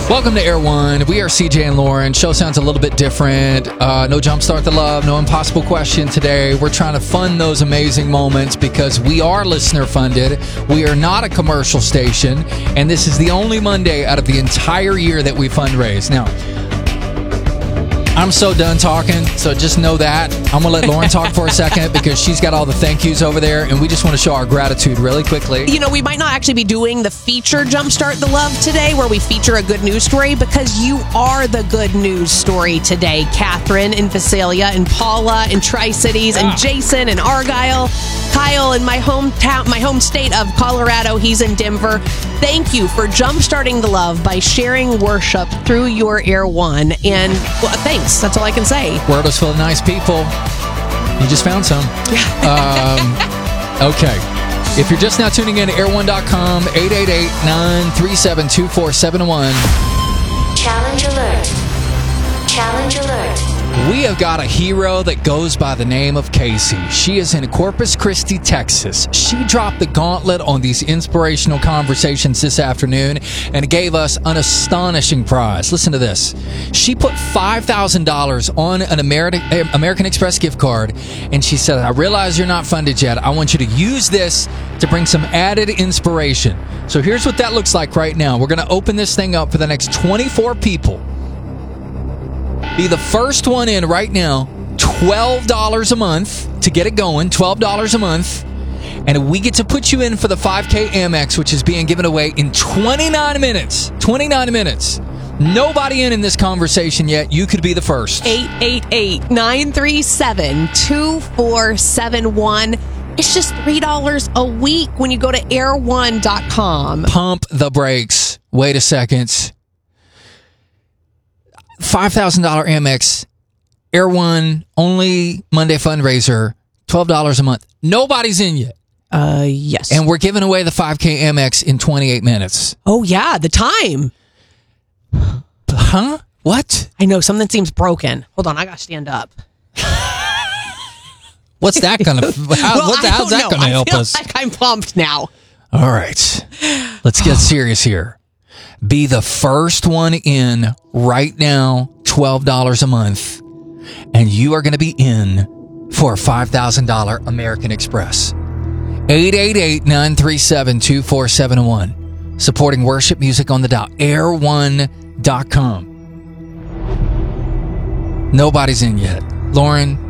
Welcome to Air One. We are CJ and Lauren. Show sounds a little bit different. No Jumpstart the Love, no Impossible Question today. We're trying to fund those amazing moments because we are listener funded. We are not a commercial station, and this is the only Monday out of the entire year that we fundraise. Now, I'm so done talking, so just know that. I'm going to let Lauren talk for a second because she's got all the thank yous over there, and we just want to show our gratitude really quickly. You know, we might not actually be doing the feature Jumpstart the Love today where we feature a good news story because you are the good news story today. Catherine in Visalia and Paula in Tri-Cities and Jason in Argyle. Kyle in my hometown, my home state of Colorado. He's in Denver. Thank you for jumpstarting the love by sharing worship through your Air One. And well, thanks. That's all I can say. World full of nice people. You just found some. Okay. If you're just now tuning in to air1.com, 888-937-2471. Challenge alert. Challenge alert. We have got a hero that goes by the name of Casey. She is in Corpus Christi, Texas. She dropped the gauntlet on these inspirational conversations this afternoon and gave us an astonishing prize. Listen to this. She put $5,000 on an American Express gift card, and she said, I realize you're not funded yet. I want you to use this to bring some added inspiration. So here's what that looks like right now. We're going to open this thing up for the next 24 people. Be the first one in right now, $12 a month to get it going, $12 a month. And we get to put you in for the 5K Amex, which is being given away in 29 minutes. 29 minutes. Nobody in this conversation yet. You could be the first. 888-937-2471. It's just $3 a week when you go to air1.com. Pump the brakes. Wait a second. $5,000 Amex, Air One, only Monday fundraiser, $12 a month. Nobody's in yet. Yes. And we're giving away the 5K Amex in 28 minutes. Oh, yeah, the time. Huh? What? I know, something seems broken. Hold on, I gotta stand up. What's that going to how's that going to help us? Like I'm pumped now. All right. Let's get serious here. Be the first one in right now, $12 a month, and you are going to be in for a $5,000 American Express. 888-937-2471. Supporting worship music on the dial. Air1.com. Nobody's in yet. Lauren,